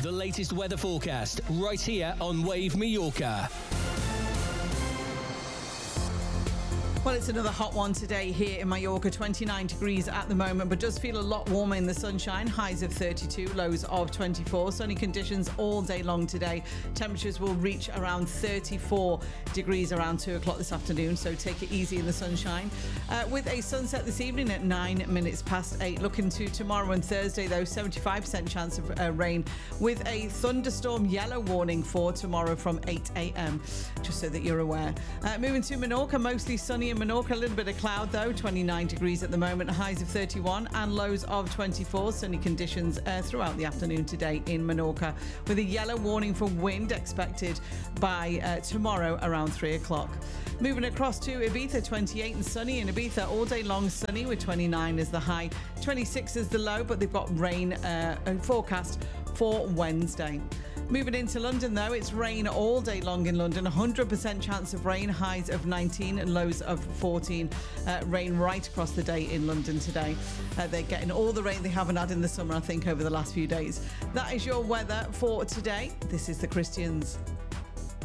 the latest weather forecast right here on Wave Mallorca. Well, it's another hot one today here in Mallorca, 29 degrees at the moment, but does feel a lot warmer in the sunshine. Highs of 32, lows of 24. Sunny conditions all day long today. Temperatures will reach around 34 degrees around 2 o'clock this afternoon, so take it easy in the sunshine. With a sunset this evening at 9 minutes past 8. Looking to tomorrow and Thursday, though, 75% chance of rain with a thunderstorm yellow warning for tomorrow from 8 a.m, just so that you're aware. Moving to Menorca, mostly sunny in Menorca, a little bit of cloud though, 29 degrees at the moment, highs of 31 and lows of 24. Sunny conditions throughout the afternoon today in Menorca, with a yellow warning for wind expected by tomorrow around 3 o'clock. Moving across to Ibiza, 28 and sunny in Ibiza, all day long sunny with 29 as the high, 26 as the low, but they've got rain forecast for Wednesday. Moving into London though, it's rain all day long in London, 100% chance of rain, highs of 19 and lows of 14. Rain right across the day in London today. They're getting all the rain they haven't had in the summer, I think, over the last few days. That is your weather for today. This is The Christians.